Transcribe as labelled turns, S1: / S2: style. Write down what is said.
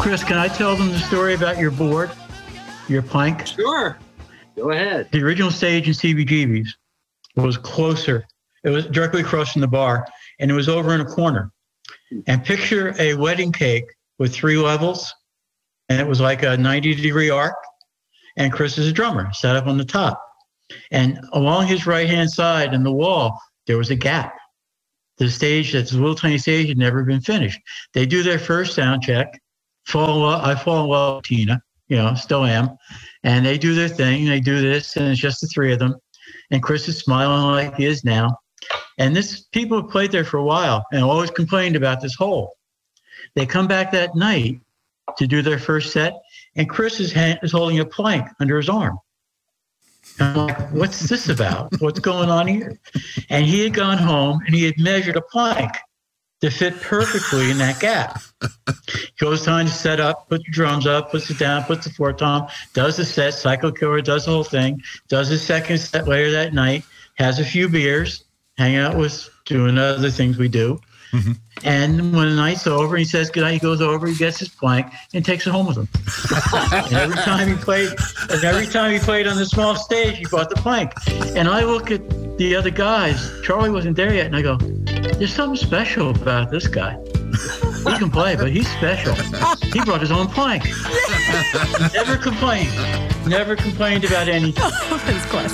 S1: Chris, can I tell them the story about your board, your plank?
S2: Sure. Go ahead.
S1: The original stage in CBGB's was closer. It was directly across from the bar, and it was over in a corner. And picture a wedding cake with 3 levels, and it was like a 90-degree arc. And Chris is a drummer, sat up on the top. And along his right-hand side in the wall, there was a gap. The stage, that's a little tiny stage, had never been finished. They do their first sound check. I fall in love with Tina, still am. And they do their thing. They do this, and it's just the 3 of them. And Chris is smiling like he is now. And people have played there for a while and always complained about this hole. They come back that night to do their first set, and Chris is holding a plank under his arm. And I'm like, what's this about? What's going on here? And he had gone home and he had measured a plank to fit perfectly in that gap. Goes time to set up, put the drums up, puts it down, puts the 4-tom, does the set, Psycho Killer does the whole thing, does his second set later that night, has a few beers, hang out with, doing other things we do. Mm-hmm. And when the night's over, he says goodnight, he goes over, he gets his plank and takes it home with him. and every time he played on the small stage, he brought the plank. And I look at the other guys, Charlie wasn't there yet, and I go, there's something special about this guy. He can play, but he's special. He brought his own plank. Never complained about anything.
S3: Oh, that's classic.